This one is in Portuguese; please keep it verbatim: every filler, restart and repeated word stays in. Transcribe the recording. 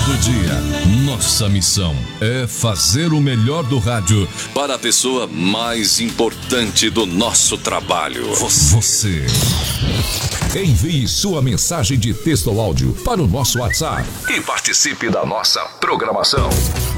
Todo dia, nossa missão é fazer o melhor do rádio para a pessoa mais importante do nosso trabalho. Você. Envie sua mensagem de texto ou áudio para o nosso WhatsApp e participe da nossa programação.